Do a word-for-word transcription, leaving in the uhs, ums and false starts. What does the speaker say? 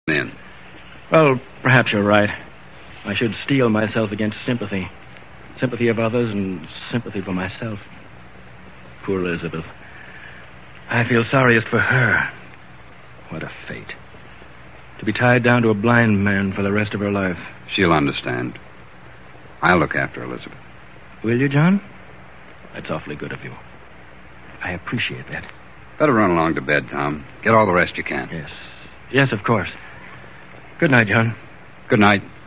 in. Well, perhaps you're right. I should steel myself against sympathy. Sympathy of others and sympathy for myself. Poor Elizabeth. I feel sorriest for her. What a fate. To be tied down to a blind man for the rest of her life. She'll understand. I'll look after Elizabeth. Will you, John? That's awfully good of you. I appreciate that. Better run along to bed, Tom. Get all the rest you can. Yes. Yes, of course. Good night, John. Good night.